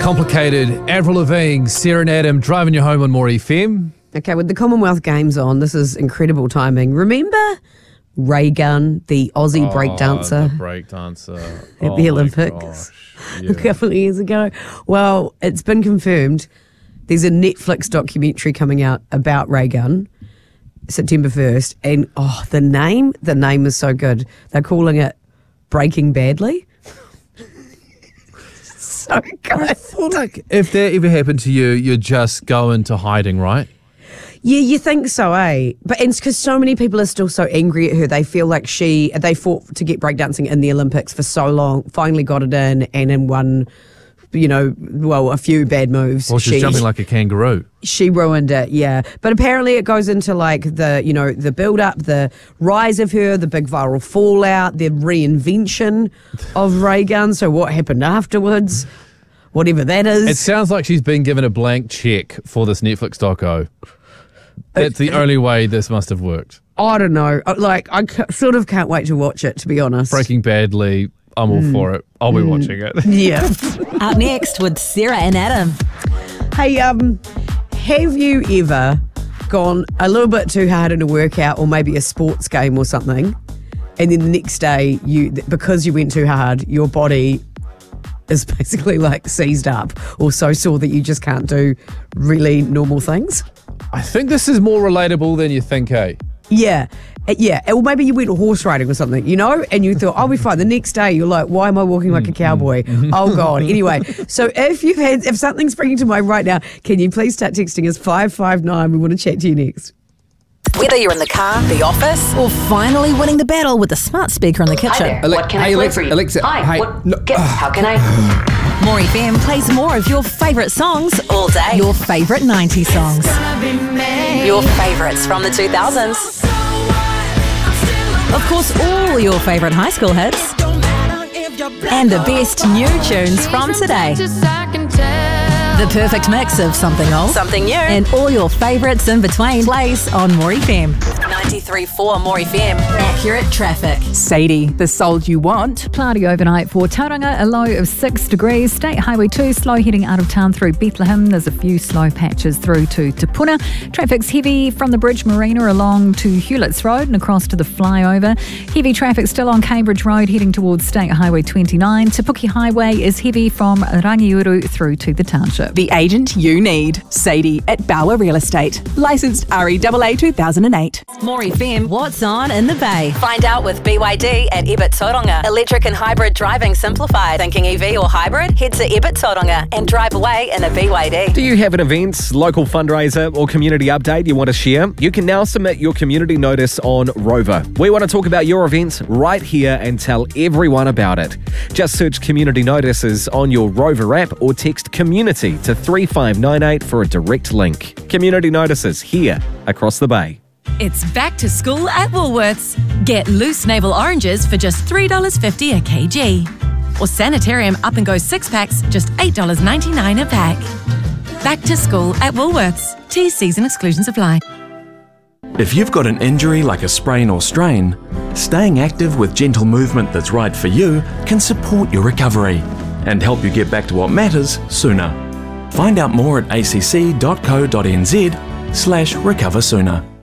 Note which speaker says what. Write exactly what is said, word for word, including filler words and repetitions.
Speaker 1: Complicated, Avril Lavigne, Sarah and Adam driving you home on More F M.
Speaker 2: Okay, with the Commonwealth Games on, this is incredible timing. Remember Ray Gunn, the Aussie
Speaker 1: oh,
Speaker 2: breakdancer?
Speaker 1: The breakdancer.
Speaker 2: At
Speaker 1: oh
Speaker 2: the Olympics
Speaker 1: yeah.
Speaker 2: a couple of years ago. Well, it's been confirmed. There's a Netflix documentary coming out about Ray Gunn, September first. And, oh, the name, the name is so good. They're calling it Breaking Badly. So good.
Speaker 1: I feel like if that ever happened to you, you'd just go into hiding, right?
Speaker 2: Yeah, you think so, eh? But it's because so many people are still so angry at her. They feel like she, they fought to get breakdancing in the Olympics for so long, finally got it in, and in one, you know, well, a few bad moves.
Speaker 1: Well, she's
Speaker 2: she,
Speaker 1: jumping like a kangaroo.
Speaker 2: She ruined it, yeah. But apparently it goes into like the, you know, the build-up, the rise of her, the big viral fallout, the reinvention of Ray Gunn. So what happened afterwards, whatever that is.
Speaker 1: It sounds like she's been given a blank check for this Netflix doco. That's the only way this must have worked.
Speaker 2: I don't know. Like, I c- sort of can't wait to watch it, to be honest.
Speaker 1: Breaking Badly, I'm all mm. for it. I'll be mm. watching it.
Speaker 2: Yeah.
Speaker 3: Up next with Sarah and Adam.
Speaker 2: Hey, um, have you ever gone a little bit too hard in a workout or maybe a sports game or something, and then the next day, you because you went too hard, your body is basically like seized up or so sore that you just can't do really normal things?
Speaker 1: I think this is more relatable than you think, eh?
Speaker 2: Yeah, yeah. Or maybe you went horse riding or something, you know, and you thought, I'll be fine. The next day, you're like, why am I walking like a cowboy? Oh, God. Anyway, so if you've had, if something's springing to mind right now, can you please start texting us five five nine? We want to chat to you next.
Speaker 3: Whether you're in the car, the office, or finally winning the battle with the smart speaker in the kitchen.
Speaker 4: Hi there. Ale- what can
Speaker 5: hey,
Speaker 4: I play
Speaker 5: Alexa,
Speaker 4: for you?
Speaker 5: Alexa,
Speaker 4: Hi,
Speaker 5: hey,
Speaker 4: what,
Speaker 5: no,
Speaker 4: get, how can I?
Speaker 3: More F M plays more of your favourite songs all day. Your favourite nineties songs. Your favourites from the two thousands. Of course, all your favourite high school hits. And the best new tunes from today. The perfect mix of something old, something new, and all your favourites in between plays on More F M. ninety-three point four More F M. Accurate traffic.
Speaker 6: Sadie, the sold you want.
Speaker 7: Cloudy overnight for Tauranga, a low of six degrees. State Highway two, slow heading out of town through Bethlehem. There's a few slow patches through to Te Puna. Traffic's heavy from the Bridge Marina along to Hewletts Road and across to the flyover. Heavy traffic still on Cambridge Road heading towards State Highway twenty-nine. Te Puke Highway is heavy from Rangiuru through to the township.
Speaker 6: The agent you need. Sadie at Bauer Real Estate. Licensed R E A A two thousand eight.
Speaker 3: More F M, what's on in the Bay? Find out with B Y D at Ebert Tauranga. Electric and hybrid driving simplified. Thinking E V or hybrid? Head to Ebert Tauranga and drive away in a B Y D.
Speaker 5: Do you have an event, local fundraiser or community update you want to share? You can now submit your community notice on Rover. We want to talk about your event right here and tell everyone about it. Just search community notices on your Rover app or text community to three five nine eight for a direct link. Community notices here across the Bay.
Speaker 8: It's back to school at Woolworths. Get loose navel oranges for just three dollars fifty a kg. Or Sanitarium Up and Go six packs, just eight dollars ninety-nine a pack. Back to school at Woolworths. T Cs and exclusions apply.
Speaker 9: If you've got an injury like a sprain or strain, staying active with gentle movement that's right for you can support your recovery and help you get back to what matters sooner. Find out more at acc.co.nz slash recover sooner.